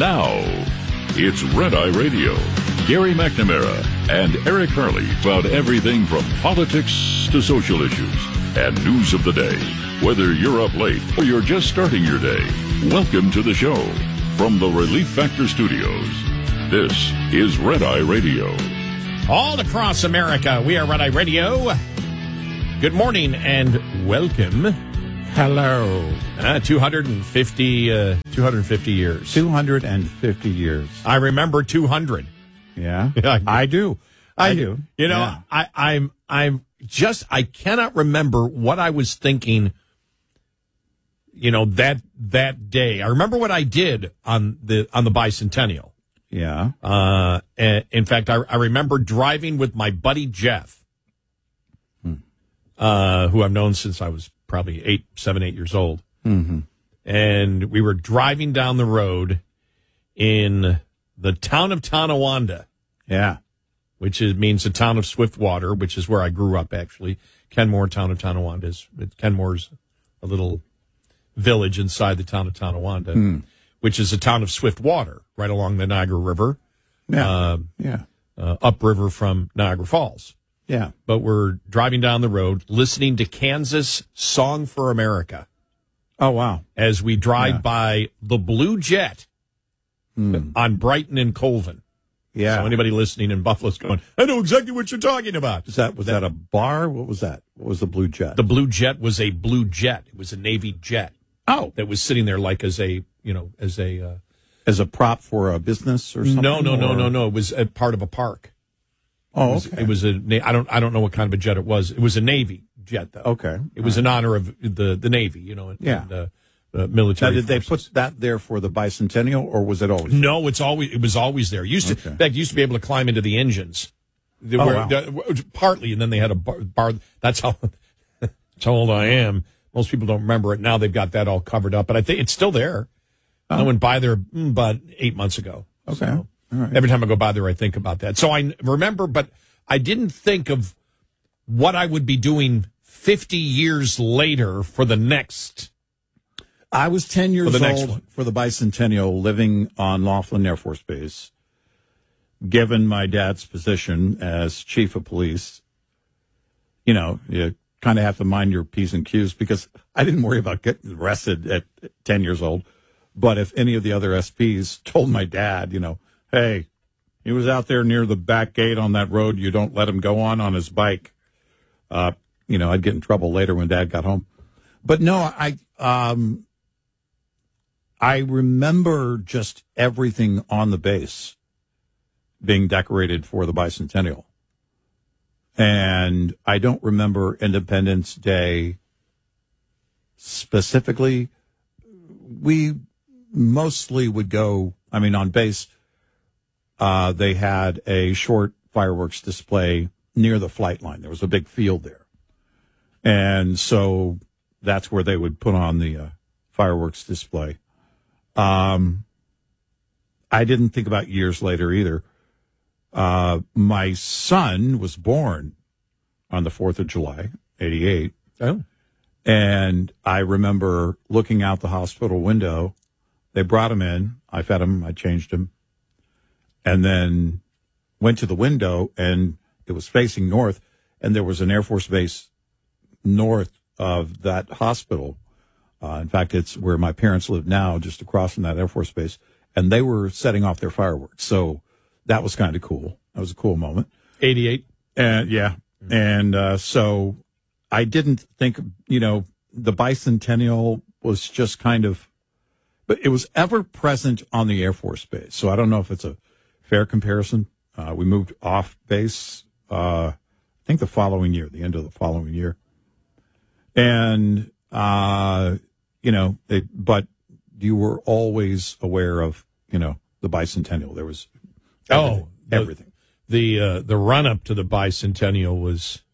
Now, it's Red Eye Radio. Gary McNamara and Eric Harley about everything from politics to social issues and news of the day. Whether you're up late or you're just starting your day, welcome to the show. From the Relief Factor Studios, this is Red Eye Radio. All across America, we are Red Eye Radio. Good morning and welcome. Hello. 250 years. 250 years. I remember 200. Yeah, I do. I do. You know, yeah. I cannot remember what I was thinking, you know, that day. I remember what I did on the bicentennial. Yeah. In fact, I remember driving with my buddy Jeff, who I've known since I was probably 7, 8 years old. Mm-hmm. And we were driving down the road in the town of Tonawanda. Yeah. Which means the town of Swiftwater, which is where I grew up, actually. Kenmore, town of Tonawanda. Kenmore's a little village inside the town of Tonawanda, which is a town of Swiftwater, right along the Niagara River. Yeah. Upriver from Niagara Falls. Yeah. But we're driving down the road, listening to Kansas Song for America. Oh, wow. As we drive by the Blue Jet on Brighton and Colvin. Yeah. So anybody listening in Buffalo's going, I know exactly what you're talking about. Was that a bar? What was that? What was the Blue Jet? The Blue Jet was a Blue Jet. It was a Navy jet. Oh. That was sitting there like as a prop for a business or something? No. It was a part of a park. Oh, okay. It was I don't know what kind of a jet it was. It was a Navy jet, though. Okay. It was in honor of the Navy, you know, and military. Now, did they forces. put that there for the bicentennial, or was it always? No, it was always there. In fact, used to be able to climb into the engines. Partly, and then they had a bar. That's how old I am. Most people don't remember it. Now they've got that all covered up, but I think it's still there. Oh. I went by there about 8 months ago. Okay. So all right. Every time I go by there, I think about that. So I remember, but I didn't think of what I would be doing 50 years later for the next. I was 10 years old for the bicentennial, living on Laughlin Air Force Base. Given my dad's position as chief of police, you know, you kind of have to mind your P's and Q's, because I didn't worry about getting arrested at 10 years old. But if any of the other SPs told my dad, you know, hey, he was out there near the back gate on that road, you don't let him go on his bike, you know, I'd get in trouble later when Dad got home. But no, I remember just everything on the base being decorated for the bicentennial. And I don't remember Independence Day specifically. We mostly would go, on base, they had a short fireworks display near the flight line. There was a big field there. And so that's where they would put on the fireworks display. I didn't think about years later either. My son was born on the 4th of July, 88. Oh. And I remember looking out the hospital window. They brought him in. I fed him. I changed him. And then went to the window, and it was facing north. And there was an Air Force base north of that hospital. In fact, it's where my parents live now, just across from that Air Force base. And they were setting off their fireworks. So that was kind of cool. That was a cool moment. 88. Yeah. And so I didn't think, you know, the bicentennial was just kind of, but it was ever present on the Air Force base. So I don't know if it's a fair comparison. We moved off base, I think the following year, the end of the following year. And, you know, but you were always aware of, you know, the bicentennial. There was everything. The run up to the bicentennial was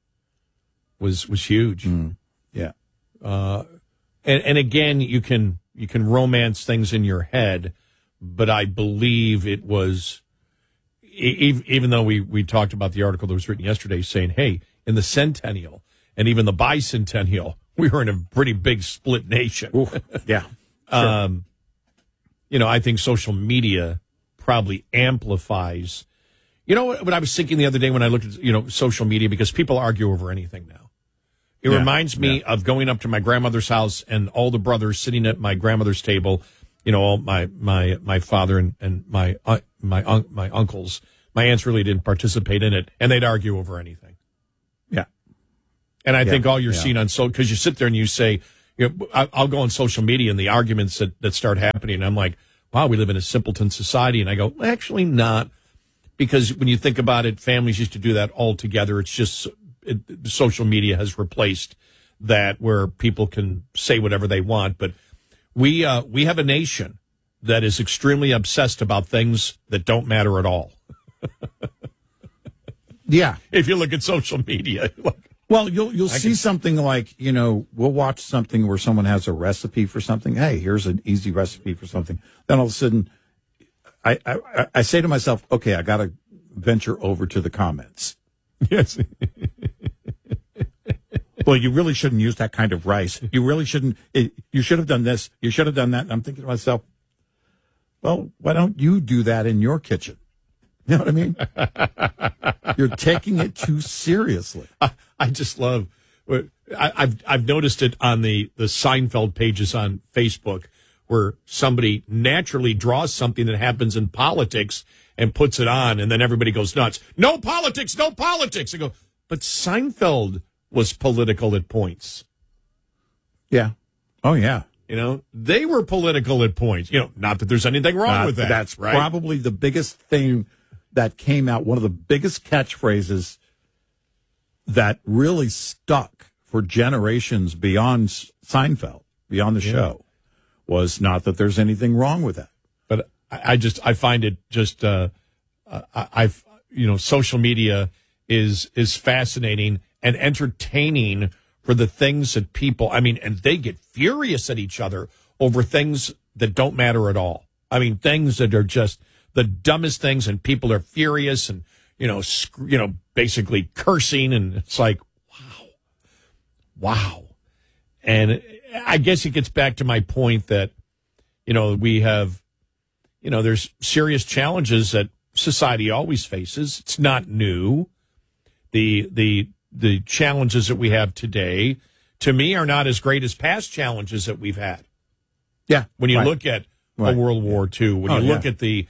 huge. Yeah. And again, you can romance things in your head, but I believe it was, even though we talked about the article that was written yesterday saying, hey, in the centennial and even the bicentennial, we were in a pretty big split nation. Yeah. Sure. I think social media probably amplifies. You know what I was thinking the other day when I looked at, social media, because people argue over anything now. It reminds me of going up to my grandmother's house and all the brothers sitting at my grandmother's table, all my father and my uncles. My aunts really didn't participate in it, and they'd argue over anything. Yeah. And I think all you're seeing on because you sit there and you say, I'll go on social media and the arguments that start happening, and I'm like, wow, we live in a simpleton society. And I go, well, actually not, because when you think about it, families used to do that all together. It's just social media has replaced that, where people can say whatever they want. But we have a nation that is extremely obsessed about things that don't matter at all. Yeah. If you look at social media. Well, you'll see something like, we'll watch something where someone has a recipe for something. Hey, here's an easy recipe for something. Then all of a sudden, I say to myself, okay, I got to venture over to the comments. Yes. Well, you really shouldn't use that kind of rice. You really shouldn't. You should have done this. You should have done that. And I'm thinking to myself, well, why don't you do that in your kitchen? You know what I mean? You're taking it too seriously. I just love. I've noticed it on the Seinfeld pages on Facebook, where somebody naturally draws something that happens in politics and puts it on, and then everybody goes nuts. No politics, no politics. I go, but Seinfeld was political at points. Yeah. Oh, yeah. They were political at points. Not that there's anything wrong with that. That's right? Probably the biggest thing that came out, one of the biggest catchphrases that really stuck for generations beyond Seinfeld, beyond the show, was not that there's anything wrong with that. But I find it just, social media is fascinating and entertaining for the things that people, and they get furious at each other over things that don't matter at all. Things that are just the dumbest things, and people are furious and, basically cursing, and it's like, wow. And I guess it gets back to my point that, we have, there's serious challenges that society always faces. It's not new. The challenges that we have today, to me, are not as great as past challenges that we've had. Yeah. When you look at a World War II, when you look at the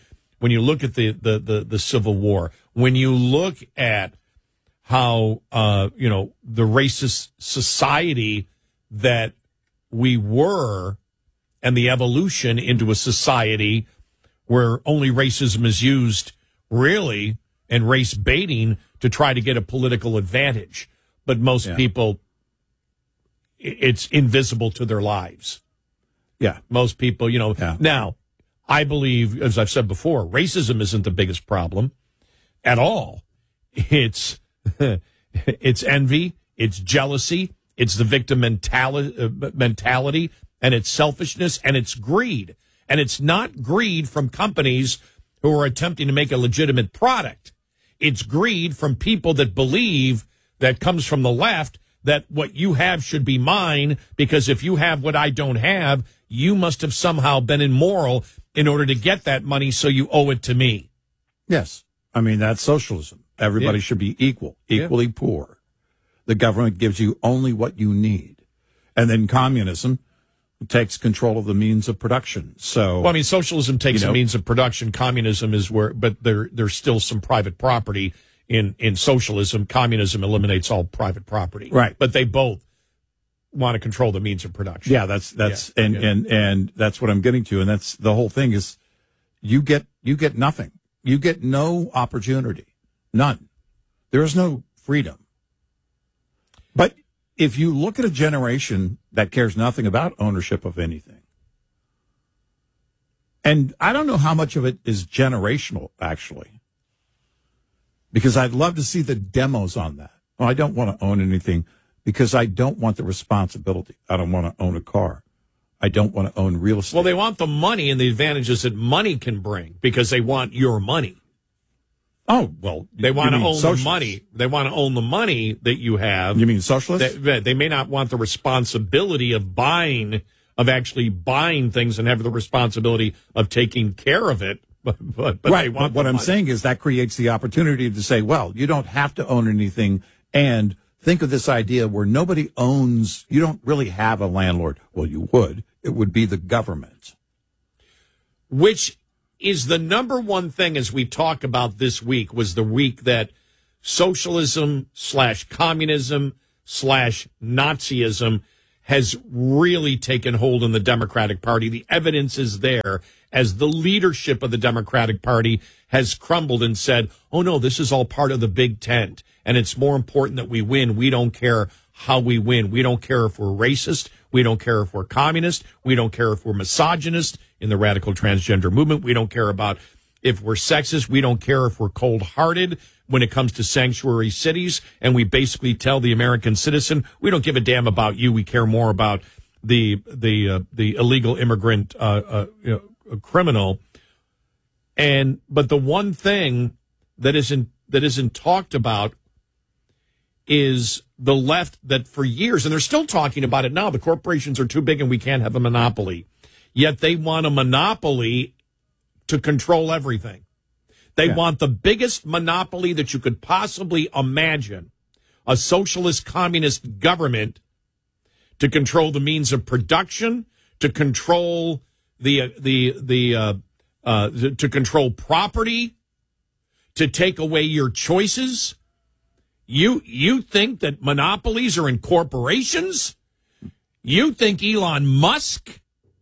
Civil War, when you look at how the racist society that we were, and the evolution into a society where only racism is used, really, and race baiting to try to get a political advantage. But most people, it's invisible to their lives. Yeah. Most people, Now, I believe, as I've said before, racism isn't the biggest problem at all. It's envy, it's jealousy, it's the victim mentality, and it's selfishness, and it's greed. And it's not greed from companies who are attempting to make a legitimate product. It's greed from people that believe, that comes from the left, that what you have should be mine, because if you have what I don't have, you must have somehow been immoral in order to get that money, so you owe it to me. Yes. That's socialism. Everybody should be equally poor. The government gives you only what you need. And then communism takes control of the means of production. So, socialism takes the means of production. Communism is but there's still some private property in socialism. Communism eliminates all private property. Right. But they both want to control the means of production. Yeah, that's and that's what I'm getting to. And that's the whole thing is you get nothing. You get no opportunity. None. There is no freedom. But if you look at a generation that cares nothing about ownership of anything, and I don't know how much of it is generational, actually, because I'd love to see the demos on that. Well, I don't want to own anything because I don't want the responsibility. I don't want to own a car. I don't want to own real estate. Well, they want the money and the advantages that money can bring because they want your money. Oh, well, they want to own the money. They want to own the money that you have. You mean socialists? They may not want the responsibility of buying of actually buying things and have the responsibility of taking care of it. But right. But what I'm saying is that creates the opportunity to say, well, you don't have to own anything. And think of this idea where nobody owns, you don't really have a landlord. Well, you would. It would be the government. Which is the number one thing, as we talk about this week, was the week that socialism / communism / Nazism has really taken hold in the Democratic Party. The evidence is there as the leadership of the Democratic Party has crumbled and said, oh, no, this is all part of the big tent, and it's more important that we win. We don't care how we win. We don't care if we're racist. We don't care if we're communist. We don't care if we're misogynist in the radical transgender movement. We don't care about if we're sexist. We don't care if we're cold-hearted when it comes to sanctuary cities. And we basically tell the American citizen, we don't give a damn about you. We care more about the illegal immigrant criminal. But the one thing that isn't talked about is the left, that for years, and they're still talking about it now, the corporations are too big and we can't have a monopoly. Yet they want a monopoly to control everything. They want the biggest monopoly that you could possibly imagine, a socialist communist government, to control the means of production, to control to control property, to take away your choices. You think that monopolies are in corporations? You think Elon Musk?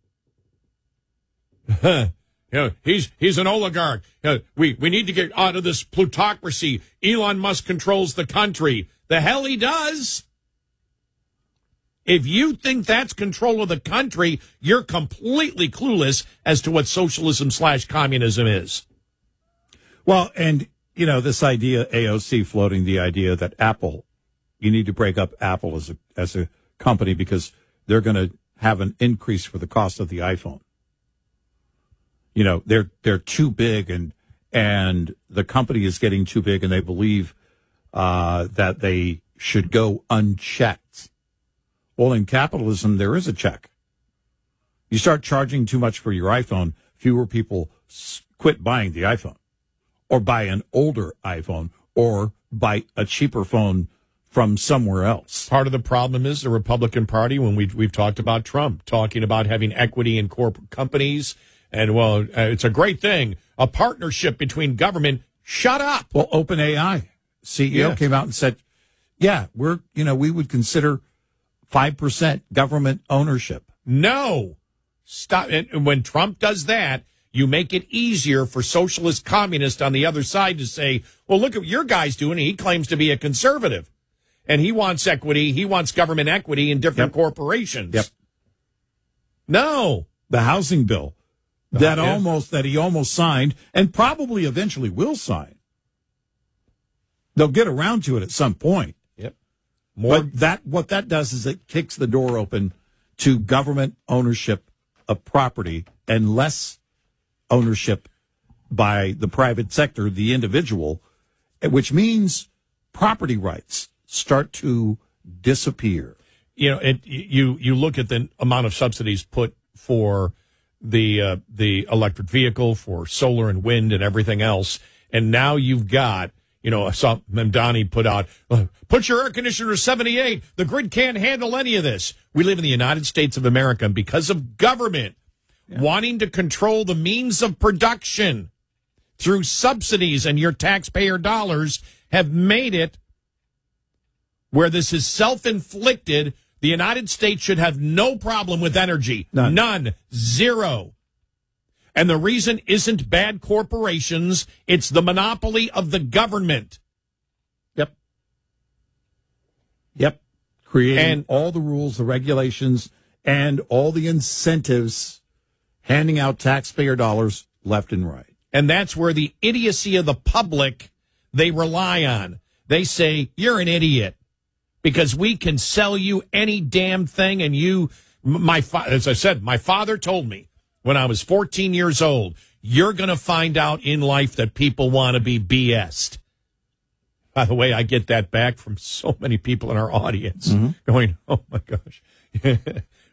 He's an oligarch. We need to get out of this plutocracy. Elon Musk controls the country. The hell he does. If you think that's control of the country, you're completely clueless as to what socialism / communism is. Well, and, you know, this idea, AOC floating the idea that Apple, you need to break up Apple as a company because they're going to have an increase for the cost of the iPhone. You know, they're too big, and the company is getting too big, and they believe that they should go unchecked. Well, in capitalism, there is a check. You start charging too much for your iPhone, fewer people quit buying the iPhone, or buy an older iPhone, or buy a cheaper phone from somewhere else. Part of the problem is the Republican Party, when we've talked about Trump, talking about having equity in corporate companies. And, well, it's a great thing. A partnership between government. Shut up. Well, OpenAI CEO came out and said, yeah, we would consider 5% government ownership. No. Stop. And when Trump does that, you make it easier for socialist communists on the other side to say, well, look at what your guy's doing. He claims to be a conservative. And he wants equity. He wants government equity in different corporations. Yep. No. The housing bill. That he almost signed and probably eventually will sign. They'll get around to it at some point. Yep. But what that does is it kicks the door open to government ownership of property and less ownership by the private sector, the individual, which means property rights start to disappear. You know, you look at the amount of subsidies put for the electric vehicle, for solar and wind and everything else. And now you've got, you know, I saw Mamdani put out, put your air conditioner to 78. The grid can't handle any of this. We live in the United States of America, and because of government wanting to control the means of production through subsidies and your taxpayer dollars have made it where this is self-inflicted. The United States should have no problem with energy. None. Zero. And the reason isn't bad corporations. It's the monopoly of the government. Yep. Creating all the rules, the regulations, and all the incentives, handing out taxpayer dollars left and right. And that's where the idiocy of the public, they rely on. They say, you're an idiot. Because we can sell you any damn thing, and as I said, my father told me when I was 14 years old, you're going to find out in life that people want to be BS'd. By the way, I get that back from so many people in our audience going, oh, my gosh.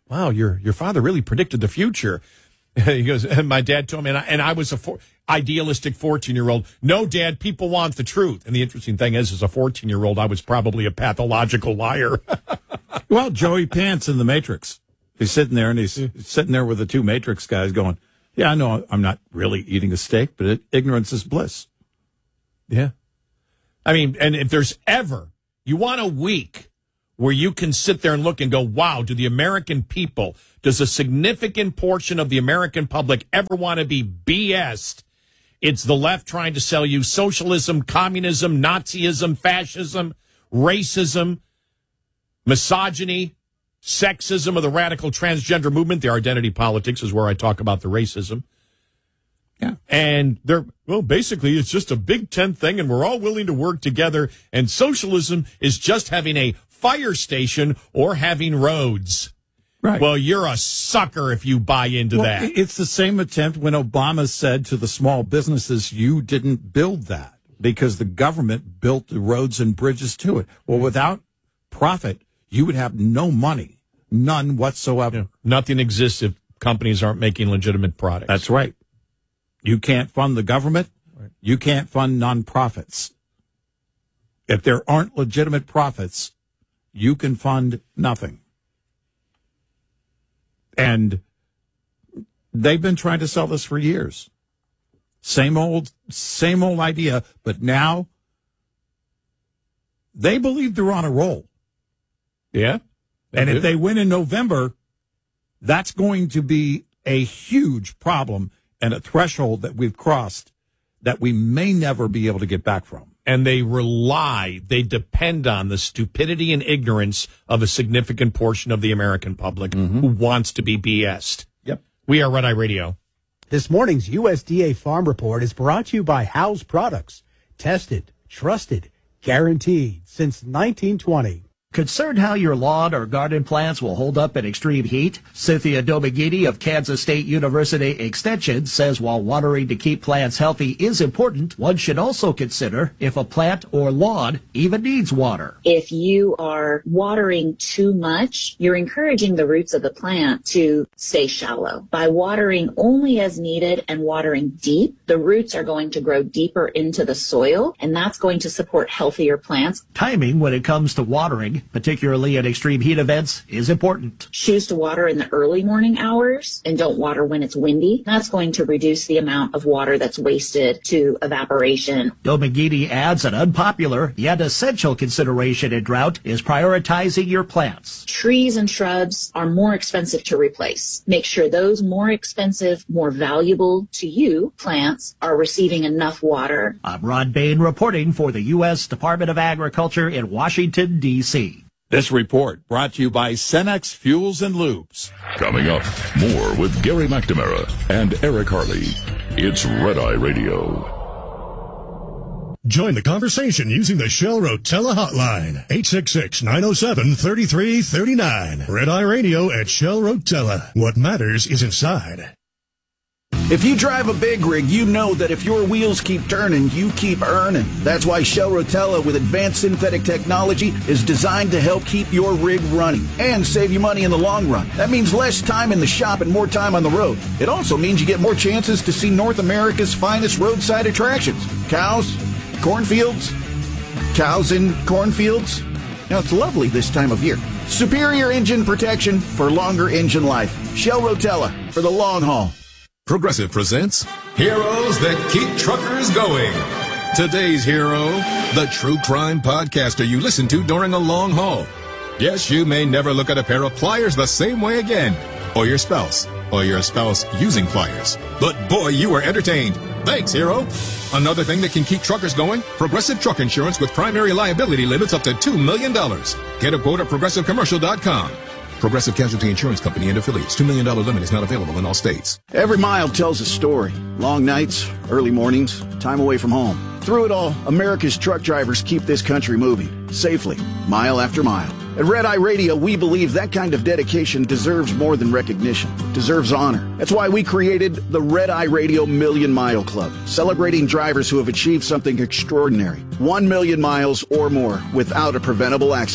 wow, your father really predicted the future. He goes, and my dad told me, and I was a idealistic 14-year-old. No, Dad, people want the truth. And the interesting thing is, as a 14-year-old, I was probably a pathological liar. Well, Joey Pants in The Matrix. He's sitting there, and he's sitting there with the two Matrix guys going, yeah, I know I'm not really eating a steak, but ignorance is bliss. Yeah. I mean, and if there's ever, you want a week where you can sit there and look and go, wow, do the American people, does a significant portion of the American public ever want to be BS'd? It's the left trying to sell you socialism, communism, Nazism, fascism, racism, misogyny, sexism of the radical transgender movement. The identity politics is where I talk about the racism. Yeah. And basically it's just a Big Ten thing and we're all willing to work together. And socialism is just having a fire station or having roads. Right. Well, you're a sucker if you buy into that. It's the same attempt when Obama said to the small businesses, you didn't build that because the government built the roads and bridges to it. Well, without profit, you would have no money, none whatsoever. Yeah. Nothing exists if companies aren't making legitimate products. That's right. You can't fund the government. Right. You can't fund nonprofits. If there aren't legitimate profits, you can fund nothing. And they've been trying to sell this for years. Same old idea, but now they believe they're on a roll. Yeah. And if they win in November, that's going to be a huge problem and a threshold that we've crossed that we may never be able to get back from. And they depend on the stupidity and ignorance of a significant portion of the American public who wants to be BS'd. Yep. We are Red Eye Radio. This morning's USDA Farm Report is brought to you by House Products. Tested, trusted, guaranteed since 1920. Concerned how your lawn or garden plants will hold up in extreme heat? Cynthia Domagini of Kansas State University Extension says while watering to keep plants healthy is important, one should also consider if a plant or lawn even needs water. If you are watering too much, you're encouraging the roots of the plant to stay shallow. By watering only as needed and watering deep, the roots are going to grow deeper into the soil, and that's going to support healthier plants. Timing when it comes to watering, particularly at extreme heat events, is important. Choose to water in the early morning hours and don't water when it's windy. That's going to reduce the amount of water that's wasted to evaporation. Domagini adds an unpopular yet essential consideration in drought is prioritizing your plants. Trees and shrubs are more expensive to replace. Make sure those more expensive, more valuable to you plants are receiving enough water. I'm Ron Bain reporting for the U.S. Department of Agriculture in Washington, D.C. This report brought to you by Cenex Fuels and Lubes. Coming up, more with Gary McNamara and Eric Harley. It's Red Eye Radio. Join the conversation using the Shell Rotella hotline, 866-907-3339. Red Eye Radio at Shell Rotella. What matters is inside. If you drive a big rig, you know that if your wheels keep turning, you keep earning. That's why Shell Rotella with advanced synthetic technology is designed to help keep your rig running and save you money in the long run. That means less time in the shop and more time on the road. It also means you get more chances to see North America's finest roadside attractions. Cows, cornfields, cows in cornfields. Now, it's lovely this time of year. Superior engine protection for longer engine life. Shell Rotella for the long haul. Progressive presents Heroes That Keep Truckers Going. Today's hero, the true crime podcaster you listen to during a long haul. Yes, you may never look at a pair of pliers the same way again. Or your spouse using pliers. But boy, you were entertained. Thanks, hero. Another thing that can keep truckers going, Progressive Truck Insurance with primary liability limits up to $2 million. Get a quote at progressivecommercial.com. Progressive Casualty Insurance Company and affiliates. $2 million limit is not available in all states. Every mile tells a story. Long nights, early mornings, time away from home. Through it all, America's truck drivers keep this country moving, safely, mile after mile. At Red Eye Radio, we believe that kind of dedication deserves more than recognition, deserves honor. That's why we created the Red Eye Radio Million Mile Club, celebrating drivers who have achieved something extraordinary. 1 million miles or more without a preventable accident.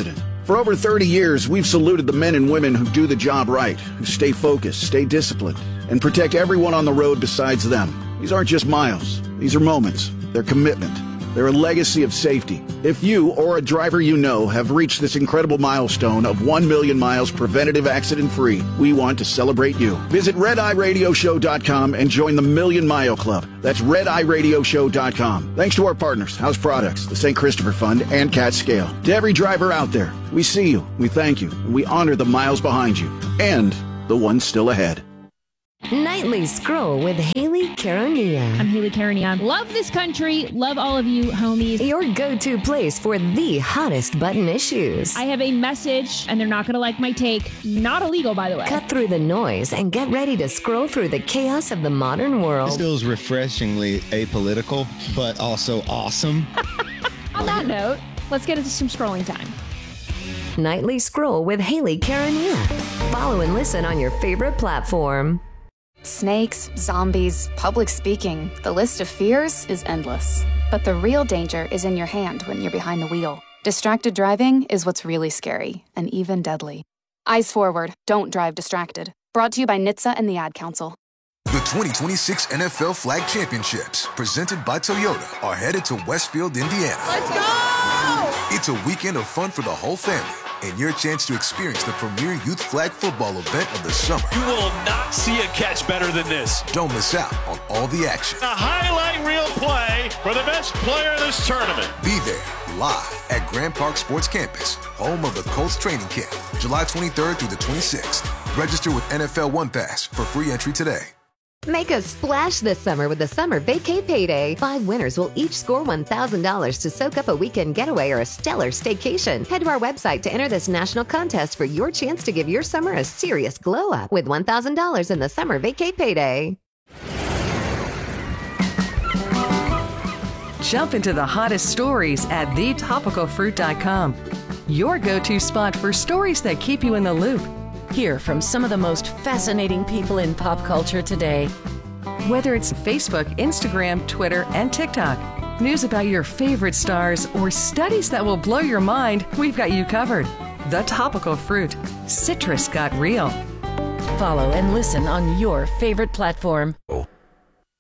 For over 30 years, we've saluted the men and women who do the job right, who stay focused, stay disciplined, and protect everyone on the road besides them. These aren't just miles. These are moments. They're commitment. They're a legacy of safety. If you or a driver you know have reached this incredible milestone of 1 million miles preventative accident-free, we want to celebrate you. Visit RedEyeRadioShow.com and join the Million Mile Club. That's RedEyeRadioShow.com. Thanks to our partners, House Products, the St. Christopher Fund, and Cat Scale. To every driver out there, we see you, we thank you, and we honor the miles behind you and the ones still ahead. Nightly Scroll with Haley Caronia. I'm Haley Caronia. Love this country. Love all of you, homies. Your go-to place for the hottest button issues. I have a message, and they're not going to like my take. Not illegal, by the way. Cut through the noise and get ready to scroll through the chaos of the modern world. This feels refreshingly apolitical, but also awesome. On that note, let's get into some scrolling time. Nightly Scroll with Haley Caronia. Follow and listen on your favorite platform. Snakes, zombies, public speaking. The list of fears is endless. But the real danger is in your hand when you're behind the wheel. Distracted driving is what's really scary and even deadly. Eyes forward. Don't drive distracted. Brought to you by NHTSA and the Ad Council. The 2026 NFL Flag Championships, presented by Toyota, are headed to Westfield, Indiana. Let's go! It's a weekend of fun for the whole family, and your chance to experience the premier youth flag football event of the summer. You will not see a catch better than this. Don't miss out on all the action. A highlight reel play for the best player of this tournament. Be there, live at Grand Park Sports Campus, home of the Colts training camp, July 23rd through the 26th. Register with NFL One Pass for free entry today. Make a splash this summer with the Summer Vacay Payday. 5 winners will each score $1,000 to soak up a weekend getaway or a stellar staycation. Head to our website to enter this national contest for your chance to give your summer a serious glow up with $1,000 in the Summer Vacay Payday. Jump into the hottest stories at thetopicalfruit.com. Your go-to spot for stories that keep you in the loop. Hear from some of the most fascinating people in pop culture today. Whether it's Facebook, Instagram, Twitter, and TikTok, news about your favorite stars, or studies that will blow your mind, we've got you covered. The Topical Fruit. Citrus got real. Follow and listen on your favorite platform.